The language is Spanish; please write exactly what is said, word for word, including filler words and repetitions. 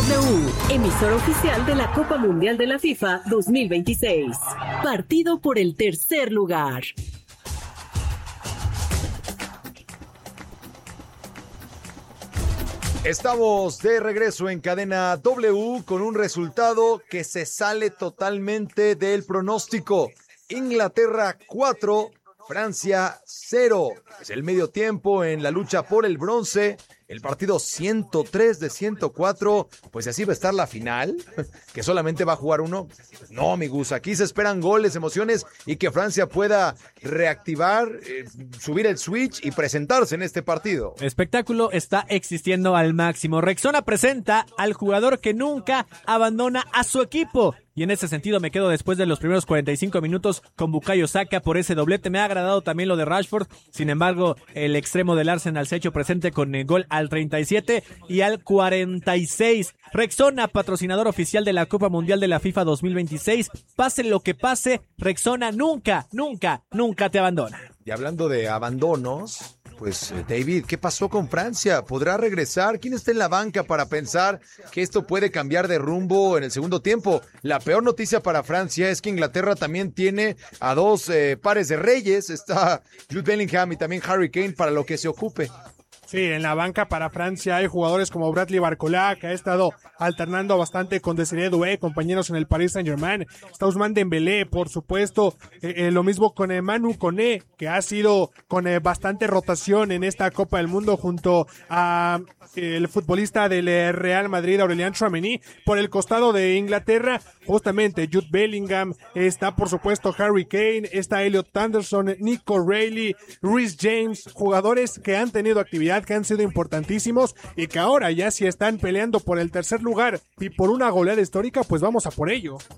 W, emisora oficial de la Copa Mundial de la FIFA dos mil veintiséis. Partido por el tercer lugar. Estamos de regreso en Cadena W con un resultado que se sale totalmente del pronóstico. Inglaterra cuatro, Francia cero. Es el medio tiempo en la lucha por el bronce. El partido ciento tres de ciento cuatro, pues así va a estar la final, que solamente va a jugar uno. No, mi Gus, aquí se esperan goles, emociones y que Francia pueda reactivar, eh, subir el switch y presentarse en este partido. Espectáculo está existiendo al máximo. Rexona presenta al jugador que nunca abandona a su equipo. Y en ese sentido me quedo después de los primeros cuarenta y cinco minutos con Bukayo Saka por ese doblete. Me ha agradado también lo de Rashford. Sin embargo, el extremo del Arsenal se ha hecho presente con el gol al treinta y siete y al cuarenta y seis. Rexona, patrocinador oficial de la Copa Mundial de la FIFA dos mil veintiséis. Pase lo que pase, Rexona nunca, nunca, nunca te abandona. Y hablando de abandonos, pues David, ¿qué pasó con Francia? ¿Podrá regresar? ¿Quién está en la banca para pensar que esto puede cambiar de rumbo en el segundo tiempo? La peor noticia para Francia es que Inglaterra también tiene a dos eh, pares de reyes. Está Jude Bellingham y también Harry Kane para lo que se ocupe. Sí, en la banca para Francia hay jugadores como Bradley Barcola, que ha estado alternando bastante con Desiree Doué, compañeros en el Paris Saint-Germain. Está Ousmane Dembélé, por supuesto. Eh, eh, lo mismo con eh, Manu Koné, que ha sido con eh, bastante rotación en esta Copa del Mundo junto a eh, el futbolista del eh, Real Madrid, Aurélien Tchouaméni. Por el costado de Inglaterra, justamente Jude Bellingham, está por supuesto Harry Kane, está Elliot Anderson, Nico Reilly, Reece James, jugadores que han tenido actividad, que han sido importantísimos y que ahora ya si están peleando por el tercer lugar y por una goleada histórica, pues vamos a por ello.